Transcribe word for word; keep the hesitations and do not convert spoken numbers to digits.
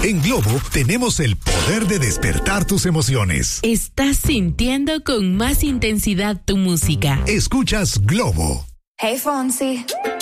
En Globo tenemos el poder de despertar tus emociones. Estás sintiendo con más intensidad tu música. Escuchas Globo. Hey, Fonsi.